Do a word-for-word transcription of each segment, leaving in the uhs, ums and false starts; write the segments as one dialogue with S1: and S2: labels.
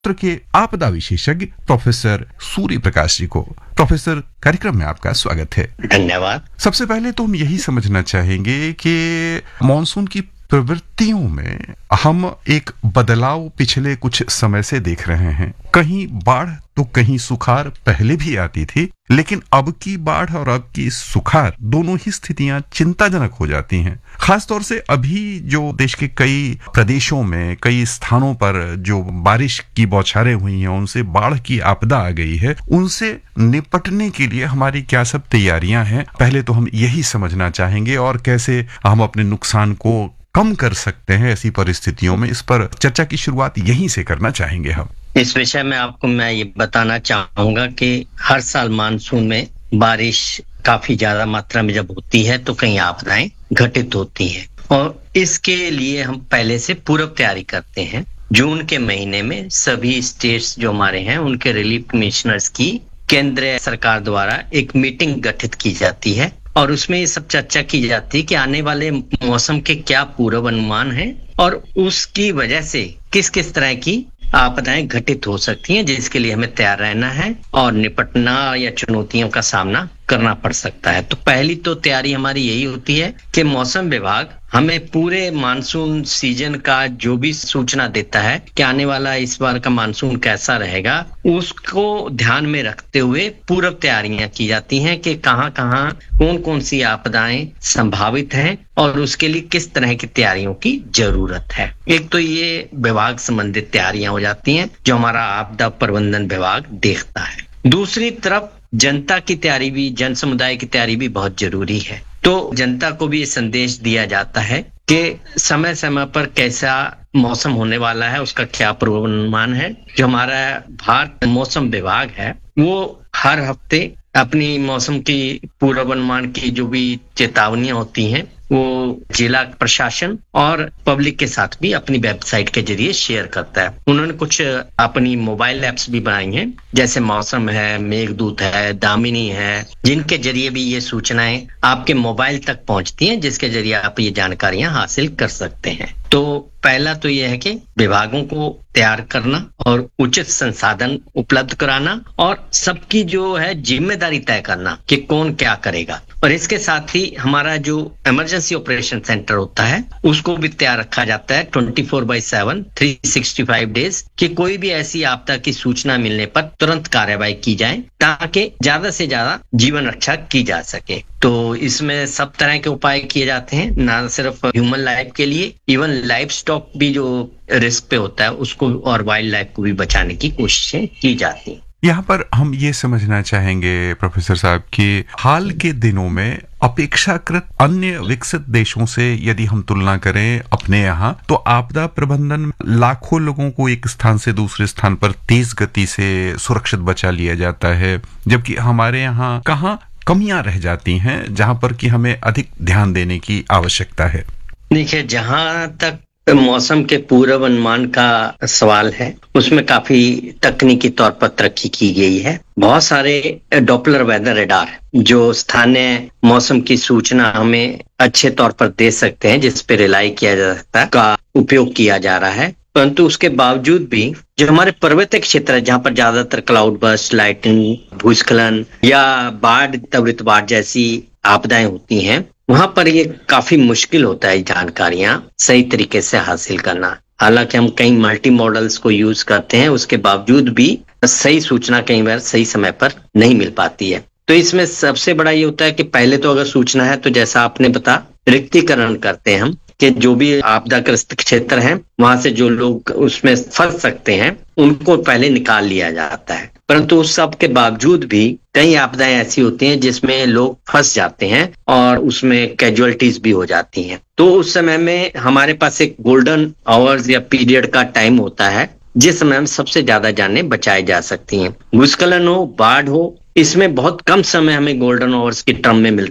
S1: के आपदा विशेषज्ञ प्रोफेसर सूर्य प्रकाश जी को। प्रोफेसर, कार्यक्रम में आपका स्वागत है।
S2: धन्यवाद।
S1: सबसे पहले तो हम यही समझना चाहेंगे कि मॉनसून की प्रवृत्तियों में हम एक बदलाव पिछले कुछ समय से देख रहे हैं। कहीं बाढ़ तो कहीं सुखाड़ पहले भी आती थी, लेकिन अब की बाढ़ और अब की सुखाड़ दोनों ही स्थितियां चिंताजनक हो जाती हैं। खासतौर से अभी जो देश के कई प्रदेशों में कई स्थानों पर जो बारिश की बौछारें हुई हैं, उनसे बाढ़ की आपदा आ गई है, उनसे निपटने के लिए हमारी क्या सब तैयारियां हैं, पहले तो हम यही समझना चाहेंगे और कैसे हम अपने नुकसान को कम कर सकते हैं ऐसी परिस्थितियों में। इस पर चर्चा की शुरुआत यहीं से करना चाहेंगे हम।
S2: इस विषय में आपको मैं ये बताना चाहूंगा कि हर साल मानसून में बारिश काफी ज्यादा मात्रा में जब होती है तो कई आपदाएं घटित होती हैं, और इसके लिए हम पहले से पूर्व तैयारी करते हैं। जून के महीने में सभी स्टेट्स जो हमारे हैं उनके रिलीफ कमिश्नर्स की केंद्र सरकार द्वारा एक मीटिंग गठित की जाती है, और उसमें ये सब चर्चा की जाती है कि आने वाले मौसम के क्या पूर्व अनुमान है और उसकी वजह से किस किस तरह की आपदाएं घटित हो सकती हैं, जिसके लिए हमें तैयार रहना है और निपटना या चुनौतियों का सामना करना पड़ सकता है। तो पहली तो तैयारी हमारी यही होती है कि मौसम विभाग हमें पूरे मानसून सीजन का जो भी सूचना देता है कि आने वाला इस बार का मानसून कैसा रहेगा, उसको ध्यान में रखते हुए पूर्व तैयारियां की जाती हैं कि कहां कहां कौन कौन सी आपदाएं संभावित हैं और उसके लिए किस तरह की तैयारियों की जरूरत है। एक तो ये विभाग संबंधित तैयारियां हो जाती हैं जो हमारा आपदा प्रबंधन विभाग देखता है। दूसरी तरफ जनता की तैयारी भी, जन समुदाय की तैयारी भी बहुत जरूरी है। तो जनता को भी ये संदेश दिया जाता है कि समय समय पर कैसा मौसम होने वाला है, उसका क्या पूर्वानुमान है। जो हमारा भारत मौसम विभाग है वो हर हफ्ते अपनी मौसम की पूर्वानुमान की जो भी चेतावनियां होती हैं वो जिला प्रशासन और पब्लिक के साथ भी अपनी वेबसाइट के जरिए शेयर करता है। उन्होंने कुछ अपनी मोबाइल एप्स भी बनाई हैं, जैसे मौसम है, मेघदूत है, दामिनी है, जिनके जरिए भी ये सूचनाएं आपके मोबाइल तक पहुंचती हैं, जिसके जरिए आप ये जानकारियां हासिल कर सकते हैं। तो पहला तो यह है कि विभागों को तैयार करना और उचित संसाधन उपलब्ध कराना और सबकी जो है जिम्मेदारी तय करना कि कौन क्या करेगा। और इसके साथ ही हमारा जो इमरजेंसी ऑपरेशन सेंटर होता है उसको भी तैयार रखा जाता है twenty four by seven three sixty five days कि कोई भी ऐसी आपदा की सूचना मिलने पर तुरंत कार्यवाही की जाए ताकि ज्यादा से ज्यादा जीवन रक्षा की जा सके। तो इसमें सब तरह के उपाय किए जाते हैं, ना सिर्फ ह्यूमन लाइफ के लिए, इवन लाइफ स्टॉक भी जो रिस्क पे होता है उसको और वाइल्ड लाइफ को भी बचाने की कोशिशें की जाती हैं।
S1: यहाँ पर हम ये समझना चाहेंगे प्रोफेसर साहब कि हाल के दिनों में अपेक्षाकृत अन्य विकसित देशों से यदि हम तुलना करें अपने यहाँ, तो आपदा प्रबंधन लाखों लोगों को एक स्थान से दूसरे स्थान पर तेज गति से सुरक्षित बचा लिया जाता है, जबकि हमारे यहाँ कहाँ कमियां रह जाती हैं जहां पर कि हमें अधिक ध्यान देने की आवश्यकता है।
S2: देखिए, जहां तक मौसम के पूर्व अनुमान का सवाल है उसमें काफी तकनीकी तौर पर तरक्की की गई है। बहुत सारे डॉपलर वेदर रडार जो स्थानीय मौसम की सूचना हमें अच्छे तौर पर दे सकते हैं, जिस पे रिलाई किया जा सकता है, का उपयोग किया जा रहा है। परंतु उसके बावजूद भी जो हमारे पर्वतीय क्षेत्र है जहां पर ज्यादातर क्लाउड बर्स्ट, लाइटनिंग, भूस्खलन या बाढ़, त्वरित बाढ़ जैसी आपदाएं होती हैं, वहां पर ये काफी मुश्किल होता है जानकारियां सही तरीके से हासिल करना। हालांकि हम कई मल्टी मॉडल्स को यूज करते हैं, उसके बावजूद भी सही सूचना कई बार सही समय पर नहीं मिल पाती है। तो इसमें सबसे बड़ा ये होता है कि पहले तो अगर सूचना है तो जैसा आपने बता रिक्तीकरण करते हैं हम कि जो भी आपदाग्रस्त क्षेत्र हैं वहां से जो लोग उसमें फंस सकते हैं उनको पहले निकाल लिया जाता है। परंतु उस सब के बावजूद भी कई आपदाएं ऐसी होती हैं जिसमें लोग फंस जाते हैं और उसमें कैजुअलिटीज भी हो जाती हैं। तो उस समय में हमारे पास एक गोल्डन आवर्स या पीरियड का टाइम होता है जिस समय में सबसे ज्यादा जानें बचाई जा सकती हैं। भूस्खलन हो, बाढ़ हो, इसमें बहुत कम समय हमें गोल्डन आवर्स की टर्म में मिलता है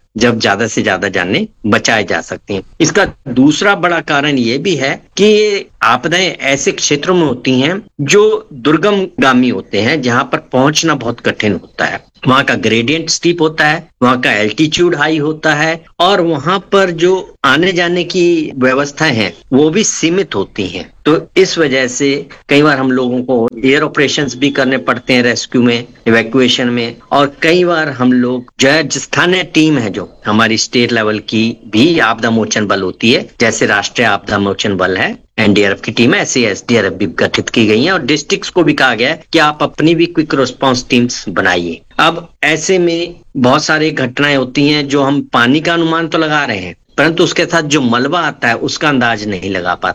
S2: जब ज्यादा से ज्यादा जानें बचाए जा सकती हैं। इसका दूसरा बड़ा कारण ये भी है कि ये आपदाएं ऐसे क्षेत्रों में होती हैं जो दुर्गम गामी होते हैं, जहां पर पहुंचना बहुत कठिन होता है। वहां का ग्रेडियंट स्टीप होता है, वहां का एल्टीट्यूड हाई होता है और वहां पर जो आने जाने की व्यवस्थाएं हैं वो भी सीमित होती हैं। तो इस वजह से कई बार हम लोगों को एयर ऑपरेशंस भी करने पड़ते हैं, रेस्क्यू में, इवैक्यूएशन में, और कई बार हम लोग जो स्थानीय टीम है जो हमारी स्टेट लेवल की भी आपदा मोचन बल होती है, जैसे राष्ट्रीय आपदा मोचन बल है, एनडीआरएफ की टीम है, ऐसे एसडीआरएफ भी गठित की गई है और डिस्ट्रिक्ट्स को भी कहा गया है कि आप अपनी भी क्विक रिस्पांस टीम्स बनाइए। अब ऐसे में बहुत सारी घटनाएं होती हैं जो हम पानी का अनुमान तो लगा रहे हैं, परंतु उसके साथ जो मलबा आता है उसका अंदाज नहीं लगा पाते।